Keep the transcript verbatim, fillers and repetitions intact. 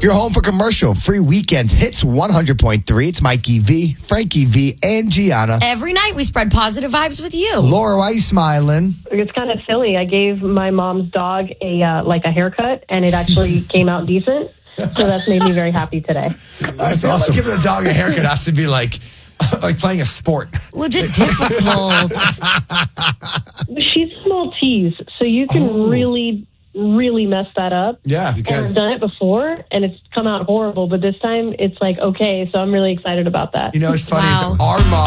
You're home for commercial free weekend hits one hundred point three. It's Mikey V, Frankie V, and Gianna. Every night we spread positive vibes with you. Laura, why are you smiling? It's kind of silly. I gave my mom's dog a uh, like a haircut, and it actually came out decent. So that's made me very happy today. That's awesome. Like giving a dog a haircut has to be like like playing a sport. Legit difficult. She's a Maltese, so you can oh. really, really mess that up. Yeah, you can. I've done it before, and it's come out horrible, but this time it's like, okay, so I'm really excited about that. You know, it's funny. Wow. It's our mom.